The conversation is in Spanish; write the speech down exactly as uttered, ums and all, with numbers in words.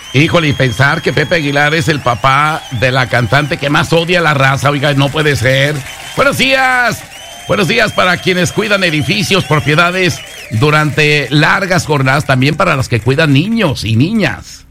Híjole, y pensar que Pepe Aguilar es el papá de la cantante que más odia a la raza, oiga, no puede ser. Buenos días, buenos días para quienes cuidan edificios, propiedades durante largas jornadas, también para los que cuidan niños y niñas.